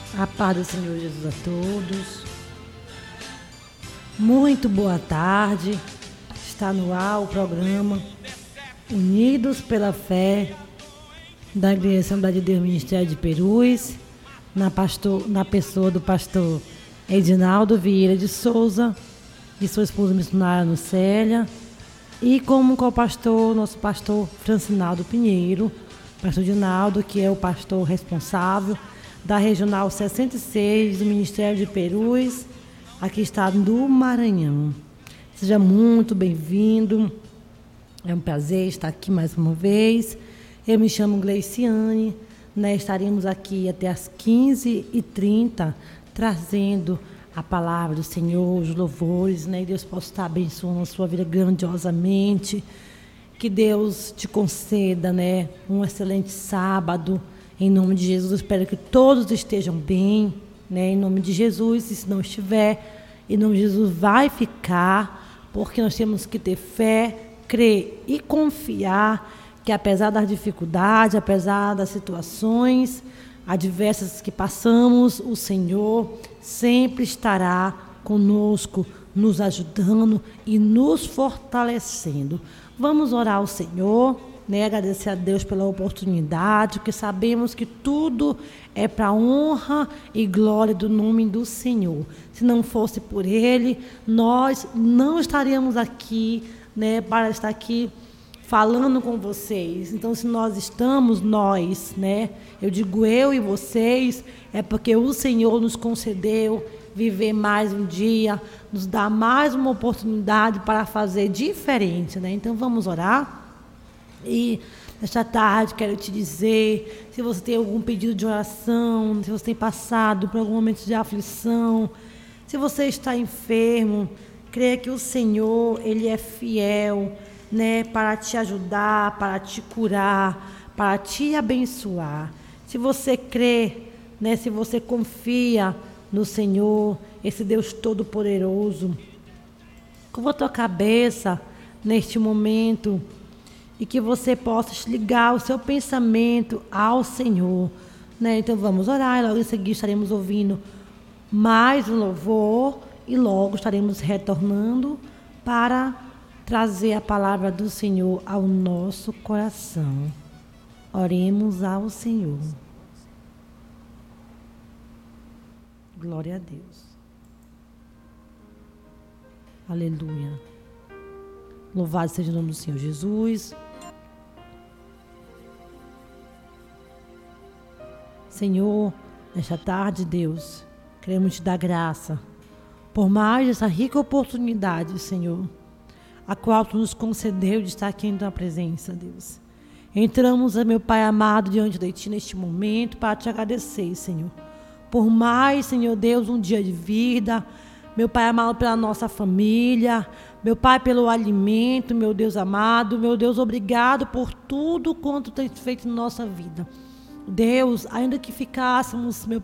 A paz do Senhor Jesus a todos. Muito boa tarde. Está no ar o programa Unidos pela Fé da Igreja Assembleia de Deus Ministério de Perus, na pessoa do pastor Edinaldo Vieira de Souza e sua esposa missionária Nucélia, e como co-pastor, nosso pastor Francinaldo Pinheiro, pastor Edinaldo, que é o pastor responsável da Regional 66 do Ministério de Perus, aqui estado do Maranhão. Seja muito bem-vindo, é um prazer estar aqui mais uma vez. Eu me chamo Gleiciane, estaremos aqui até às 15h30, trazendo a palavra do Senhor, os louvores, e Deus possa estar abençoando a sua vida grandiosamente. Que Deus te conceda, um excelente sábado. Em nome de Jesus, eu espero que todos estejam bem, em nome de Jesus. E se não estiver, em nome de Jesus, vai ficar, porque nós temos que ter fé, crer e confiar que, apesar das dificuldades, apesar das situações adversas que passamos, o Senhor sempre estará conosco, nos ajudando e nos fortalecendo. Vamos orar ao Senhor, agradecer a Deus pela oportunidade, porque sabemos que tudo é para a honra e glória do nome do Senhor. Se não fosse por Ele, nós não estaríamos aqui, para estar aqui falando com vocês. Então, se nós estamos, eu digo eu e vocês, é porque o Senhor nos concedeu viver mais um dia, nos dá mais uma oportunidade para fazer diferente, Então, vamos orar. E nesta tarde quero te dizer, se você tem algum pedido de oração, se você tem passado por algum momento de aflição, se você está enfermo, creia que o Senhor, Ele é fiel, para te ajudar, para te curar, para te abençoar. Se você crê, se você confia no Senhor, esse Deus Todo-Poderoso, curva a tua cabeça neste momento e que você possa ligar o seu pensamento ao Senhor, Então vamos orar, e logo em seguida estaremos ouvindo mais um louvor e logo estaremos retornando para trazer a palavra do Senhor ao nosso coração. Oremos ao Senhor. Glória a Deus. Aleluia. Louvado seja o nome do Senhor Jesus. Senhor, nesta tarde, Deus, queremos te dar graça por mais essa rica oportunidade, Senhor, a qual tu nos concedeu de estar aqui em tua presença, Deus. Entramos, meu Pai amado, diante de ti neste momento para te agradecer, Senhor, por mais, Senhor Deus, um dia de vida, meu Pai amado, pela nossa família, meu Pai, pelo alimento, meu Deus amado, meu Deus, obrigado por tudo quanto tens feito na nossa vida. Deus, ainda que ficássemos, meu